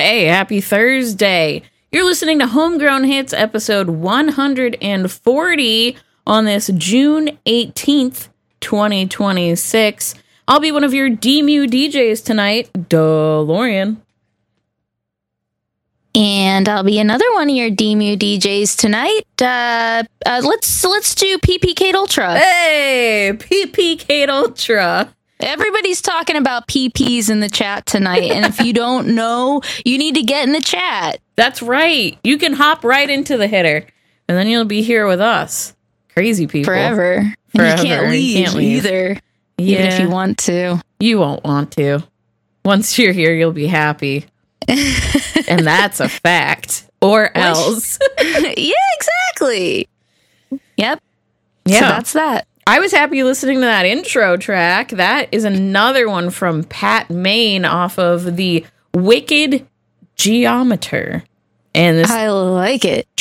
Hey, happy Thursday. You're listening to Homegrown Hits episode 140 on this June 18th, 2026. I'll be one of your DMU DJs tonight, DeLorean. And I'll be another one of your DMU DJs tonight. Let's do PP Kate Ultra. Hey, PP Kate Ultra. Everybody's talking about PPs in the chat tonight, and if you don't know, you need to get in the chat. That's right. You can hop right into the hitter, and then you'll be here with us. Crazy people. Forever. You can't leave either, even if you want to. You won't want to. Once you're here, you'll be happy. And that's a fact. Or else. Yeah, exactly. Yep. Yeah. So that's that. I was happy listening to that intro track. That is another one from Pat Main off of the Wicked Geometer. And this I like it.